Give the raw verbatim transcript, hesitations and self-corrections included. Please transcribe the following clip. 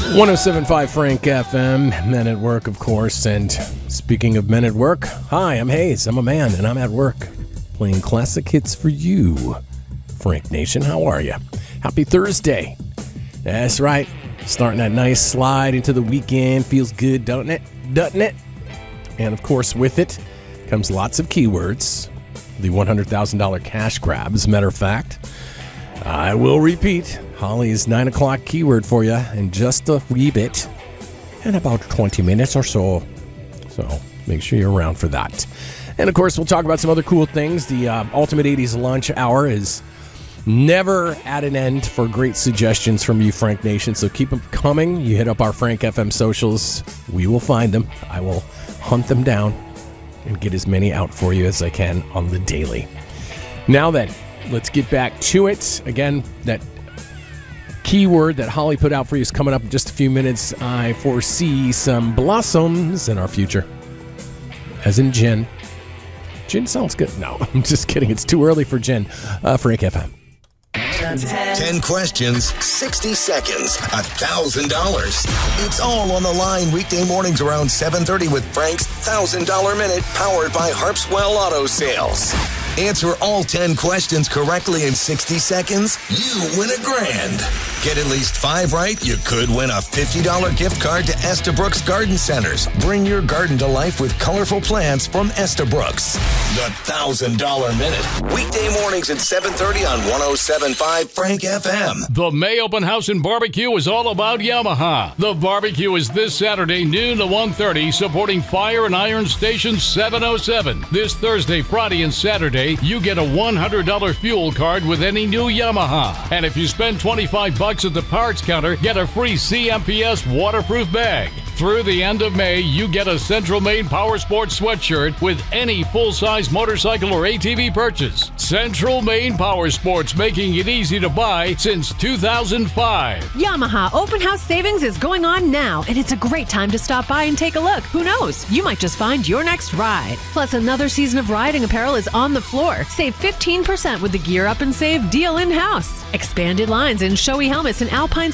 one oh seven point five Frank F M, Men at Work, of course. And speaking of men at work, hi, I'm Hayes. I'm a man, and I'm at work playing classic hits for you. Frank Nation, how are you? Happy Thursday. That's right. Starting that nice slide into the weekend. Feels good, don't it? Doesn't it? And, of course, with it comes lots of keywords. The one hundred thousand dollars cash grab, as a matter of fact. I will repeat Holly's nine o'clock keyword for you in just a wee bit, in about twenty minutes or so. So make sure you're around for that. And, of course, we'll talk about some other cool things. The uh, Ultimate eighties Lunch Hour is never at an end for great suggestions from you, Frank Nation. So keep them coming. You hit up our Frank F M socials. We will find them. I will hunt them down and get as many out for you as I can on the daily. Now then, let's get back to it. Again, that keyword that Holly put out for you is coming up in just a few minutes. I foresee some blossoms in our future. As in gin. Gin sounds good. No, I'm just kidding. It's too early for gin. Uh, Frank F M. Ten questions, sixty seconds, one thousand dollars. It's all on the line weekday mornings around seven thirty with Frank's one thousand dollars Minute, powered by Harpswell Auto Sales. Answer all ten questions correctly in sixty seconds, you win a grand. Get at least five right, you could win a fifty dollars gift card to Estabrooks Garden Centers. Bring your garden to life with colorful plants from Estabrooks. The one thousand dollars Minute. Weekday mornings at seven thirty on one oh seven point five Frank F M. The May Open House and Barbecue is all about Yamaha. The barbecue is this Saturday, noon to one thirty, supporting Fire and Iron Station seven oh seven. This Thursday, Friday, and Saturday, you get a one hundred dollars fuel card with any new Yamaha. And if you spend twenty-five bucks at the parts counter, get a free C M P S waterproof bag. Through the end of May, you get a Central Maine Power Sports sweatshirt with any full-size motorcycle or A T V purchase. Central Maine Power Sports, making it easy to buy since two thousand five. Yamaha Open House Savings is going on now, and it's a great time to stop by and take a look. Who knows? You might just find your next ride. Plus, another season of riding apparel is on the floor. Save fifteen percent with the Gear Up and Save deal in-house. Expanded lines in Shoei helmets and Alpine